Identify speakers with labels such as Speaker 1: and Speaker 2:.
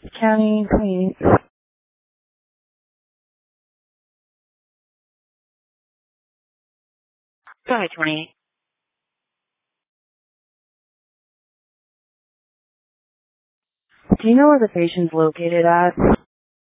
Speaker 1: County, please. Go ahead, 28. Do you know where the patient's located at?